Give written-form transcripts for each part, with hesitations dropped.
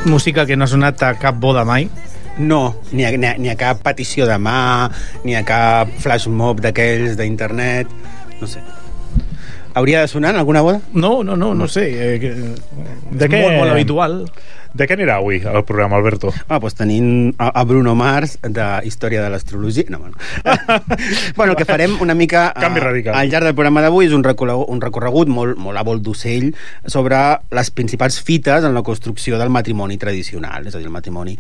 música que no ha sonat a cap boda mai? No, ni a cap petició de mà, ni a cap flash mob d'aquells d'internet, no sé. Hauria de sonar en alguna boda? No sé. De què? Molt habitual. De què anirà avui el programa, Alberto? Doncs tenim a Bruno Mars de Història de l'Astrologia. No, bueno. Bueno, el que farem una mica Canvi radical. al llarg del programa d'avui és un recorregut molt a vol d'ocell sobre les principals fites en la construcció del matrimoni tradicional, és a dir, el matrimoni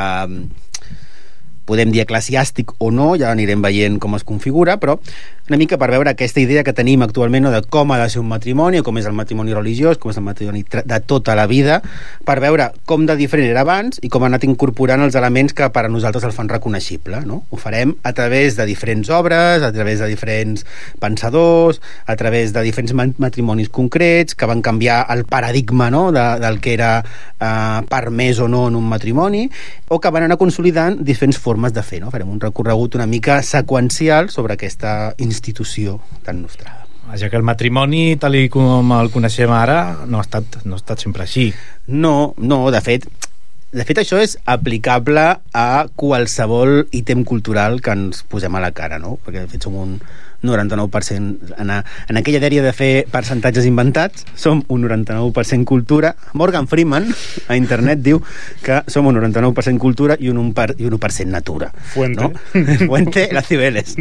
podem dir eclesiàstic o no, ja anirem veient com es configura, però una mica per veure aquesta idea que tenim actualment, no, de com ha de ser un matrimoni, o com és el matrimoni religiós, com és el matrimoni de tota la vida, per veure com de diferent era abans i com ha anat incorporant els elements que per a nosaltres el fan reconeixible, no? Ho farem a través de diferents obres, a través de diferents pensadors, a través de diferents matrimonis concrets que van canviar el paradigma, no, del que era permès o no en un matrimoni, o que van anar consolidant diferents formes de fer, no? Farem un recorregut una mica seqüencial sobre aquesta institució tan nostrada. Ja que el matrimoni, tal com el coneixem ara, no ha estat sempre així. No, de fet això és aplicable a qualsevol ítem cultural que ens posem a la cara, no? Perquè de fet som un 99%, en aquella dèria de fer percentatges inventats, som un 99% cultura. Morgan Freeman a internet diu que som un 99% cultura i un 1% natura. Fuente. ¿no? Fuente, la Cibeles.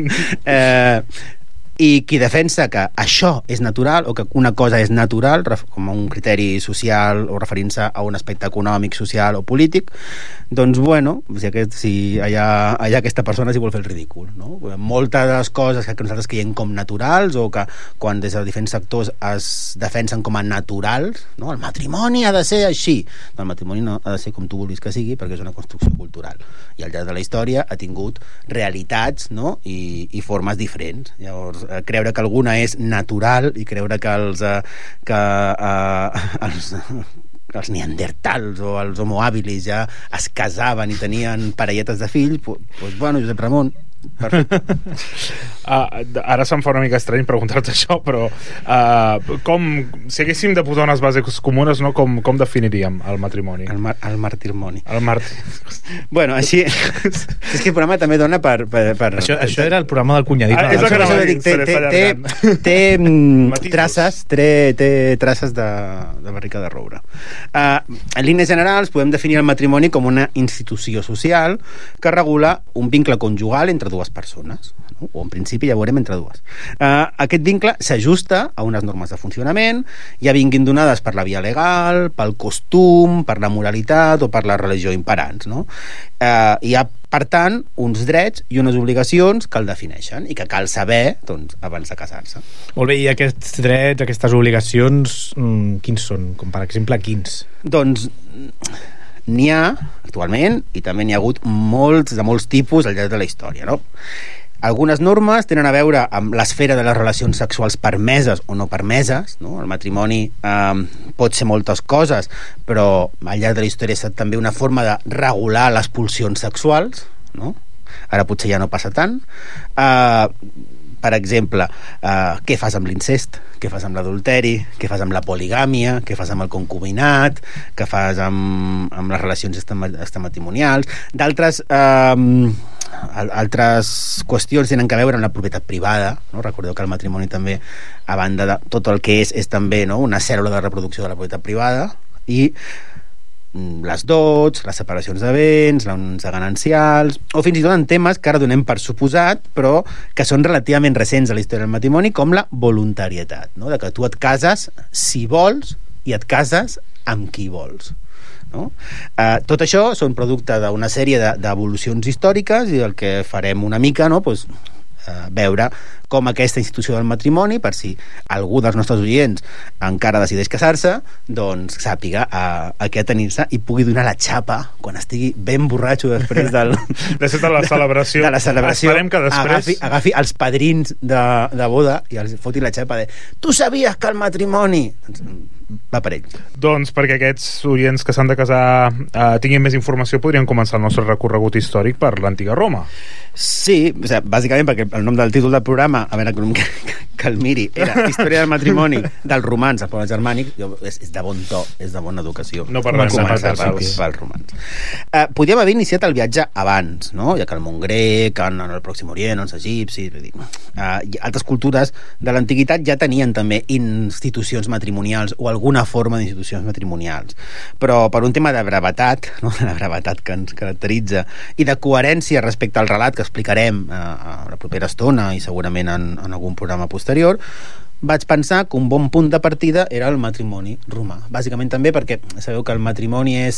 I qui defensa que això és natural o que una cosa és natural com a un criteri social o referint-se a un aspecte econòmic, social o polític, doncs bueno, si allà aquesta persona s'hi vol fer el ridícul, no? Moltes de les coses que nosaltres creiem com naturals o que quan des de diferents sectors es defensen com a naturals, no? El matrimoni ha de ser així. El matrimoni no ha de ser com tu vulguis que sigui perquè és una construcció cultural i al llarg de la història ha tingut realitats, no? I formes diferents. Llavors creure que alguna és natural i creure que els neandertals o els homo habilis ja es casaven i tenien parelletes de fills, doncs bueno, Josep Ramon, perfecte. Ara se'm fa una mica estrany preguntar-te això, però si haguéssim de posar unes bases comunes, no, com definiríem el matrimoni? El martirmoni. Bueno, així és que el programa també dona per... Això era el programa del cunyadito. És el que té traces de barrica de roure. En línies generals podem definir el matrimoni com una institució social que regula un vincle conjugal entre dues persones, no? O en principi ja veurem entre dues. Aquest vincle s'ajusta a unes normes de funcionament, ja vinguin donades per la via legal, pel costum, per la moralitat o per la religió imperants, no? Hi ha, per tant, uns drets i unes obligacions que el defineixen i que cal saber, doncs, abans de casar-se. Molt bé, i aquests drets, aquestes obligacions, quins són? Com per exemple, quins? Doncs n'hi ha actualment i també n'hi ha hagut molts tipus al llarg de la història, no? Algunes normes tenen a veure amb l'esfera de les relacions sexuals permeses o no permeses, no? El matrimoni pot ser moltes coses, però al llarg de la història ha estat també una forma de regular les pulsions sexuals, no? Ara potser ja no passa tant. Per exemple, què fas amb l'incest, què fas amb l'adulteri, què fas amb la poligàmia, què fas amb el concubinat, què fas amb les relacions extramatrimonials. Altres qüestions tenen a veure amb la propietat privada, no? Recordeu que el matrimoni també, a banda de tot el que és també, no, una cèl·lula de reproducció de la propietat privada, i les dots, les separacions de béns, les ganancials, o fins i tot en temes que ara donem per suposat, però que són relativament recents a la història del matrimoni, com la voluntarietat, no? De que tu et cases si vols i et cases amb qui vols, no? Tot això són producte d'una sèrie d'evolucions històriques i el que farem una mica, no? Pues, veure com aquesta institució del matrimoni, per si algú dels nostres oients encara decideix casar-se, doncs sàpiga a què atenir-se i pugui donar la xapa quan estigui ben borratxo després de la celebració. Esperem que després agafi els padrins de boda i els foti la xapa de tu sabies que el matrimoni va per ell. Doncs perquè aquests oients que s'han de casar tinguin més informació, podrien començar el nostre recorregut històric per l'antiga Roma. Sí, bàsicament perquè el nom del títol del programa programa, a veure que el miri, era Història del matrimoni dels romans al poble germànic, és de bon to, és de bona educació. No per res, pels romans. Podíem haver iniciat el viatge abans, no? Ja que el món grec, en el Pròxim Orient, els egipcis, altres cultures de l'antiguitat ja tenien també institucions matrimonials o alguna forma d'institucions matrimonials. Però per un tema de brevetat, no? De la brevetat que ens caracteritza, i de coherència respecte al relat que explicarem a la propera estona i segurament en algun programa posterior, vaig pensar que un bon punt de partida era el matrimoni romà. Bàsicament també perquè sabeu que el matrimoni és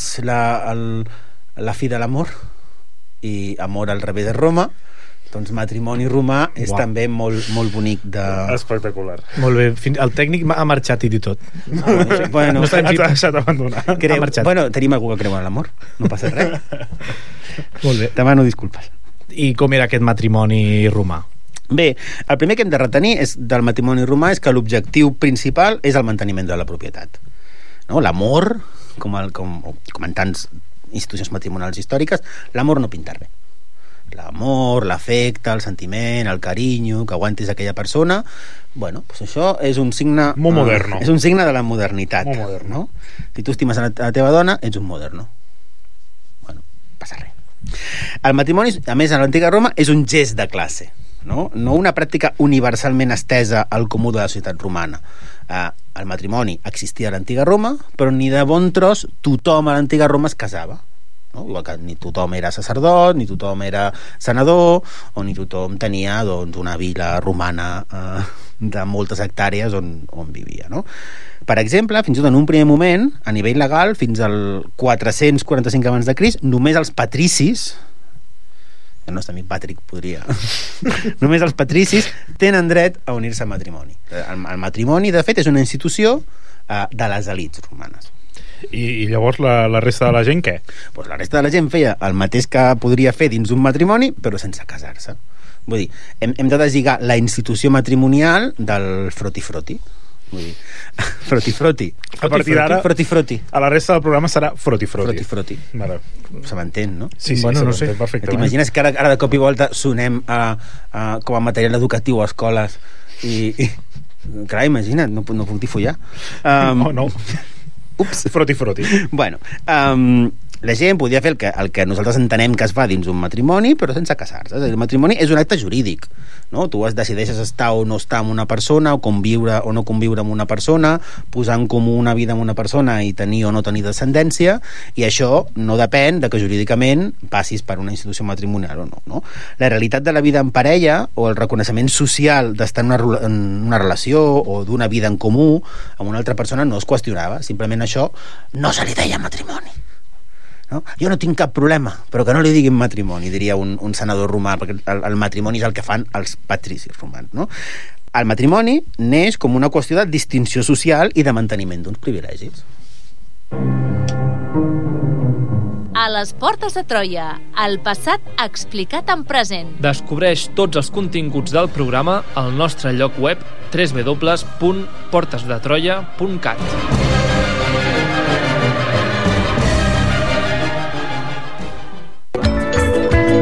la fi de l'amor i amor al revés de Roma. Doncs matrimoni romà és també molt, molt bonic de... Espectacular. Molt bé. El tècnic ha marxat i dit tot. Bueno, no t'ha deixat abandonar. Ha marxat. Bueno, tenim algú que creu en l'amor. No passa res. Molt bé. Demano disculpes. I com era aquest matrimoni romà? Bé, el primer que hem de retenir del matrimoni romà és que l'objectiu principal és el manteniment de la propietat. No? L'amor, com en tants institucions matrimonials històriques, l'amor no pinta res. L'amor, l'afecte, el sentiment, el carinyo, que aguantis aquella persona, bueno, pues això és un signe... Molt moderno. És un signe de la modernitat. Molt moderno. No? Si tu estimes a la teva dona, ets un moderno. Bueno, passa res. El matrimoni, a més, a l'antiga Roma, és un gest de classe. No una pràctica universalment estesa al comú de la societat romana. El matrimoni existia a l'antiga Roma, però ni de bon tros tothom a l'antiga Roma es casava. No? Igual que ni tothom era sacerdot, ni tothom era senador, o ni tothom tenia una vila romana de moltes hectàrees on vivia. No? Per exemple, fins i tot en un primer moment, a nivell legal, fins al 445 abans de Crist, només els patricis, el nostre amic Patrick podria només els patricis tenen dret a unir-se al matrimoni. El matrimoni, de fet, és una institució de les elits romanes. I llavors la resta de la gent què? Pues la resta de la gent feia el mateix que podria fer dins un matrimoni, però sense casar-se. Vull dir, hem de deslligar la institució matrimonial del froti-froti. Vull dir, froti-froti. A partir d'ara, froti-froti. A la resta del programa serà froti-froti. Froti-froti. Vale. Se m'entén, no? Sí, bueno, no sé. Perfectament. T'imagines que ara de cop i volta sonem com a material educatiu a escoles i clar, imagina't, no puc dir follar. No. Ups. Froti-froti. Bueno, la gent podia fer el que nosaltres entenem que es fa dins un matrimoni, però sense casar-se. El matrimoni és un acte jurídic, no? Tu decideixes estar o no estar amb una persona, o conviure o no conviure amb una persona, posar en comú una vida amb una persona i tenir o no tenir descendència, i això no depèn de que jurídicament passis per una institució matrimonial o no, no? La realitat de la vida en parella o el reconeixement social d'estar en una relació o d'una vida en comú amb una altra persona no es qüestionava, simplement això no se li deia matrimoni. No? Jo no tinc cap problema, però que no li diguin matrimoni, diria un senador romà, perquè el matrimoni és el que fan els patricis romans. No? El matrimoni neix com una qüestió de distinció social i de manteniment d'uns privilegis. A les portes de Troia, el passat explicat en present. Descobreix tots els continguts del programa al nostre lloc web www.portesdetroia.cat.